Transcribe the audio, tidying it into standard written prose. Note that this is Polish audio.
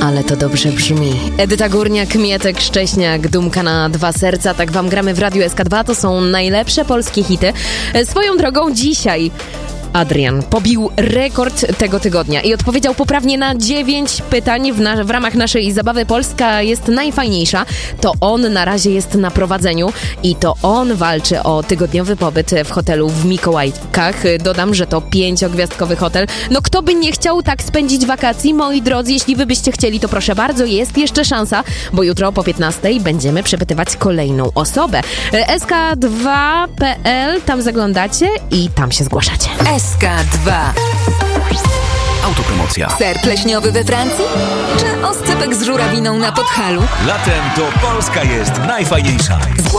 Ale to dobrze brzmi. Edyta Górniak, Mietek Szcześniak, Dumka na 2 serca. Tak wam gramy w Radiu SK2. To są najlepsze polskie hity. Swoją drogą dzisiaj Adrian pobił rekord tego tygodnia i odpowiedział poprawnie na 9 pytań w ramach naszej zabawy Polska jest najfajniejsza. To on na razie jest na prowadzeniu i to on walczy o tygodniowy pobyt w hotelu w Mikołajkach. Dodam, że to 5-gwiazdkowy hotel. No kto by nie chciał tak spędzić wakacji? Moi drodzy, jeśli wy byście chcieli, to proszę bardzo, jest jeszcze szansa, bo jutro po 15 będziemy przepytywać kolejną osobę. sk2.pl, tam zaglądacie i tam się zgłaszacie. SK2. Autopromocja. Ser pleśniowy we Francji? Czy oscypek z żurawiną na Podhalu? Latem to Polska jest najfajniejsza.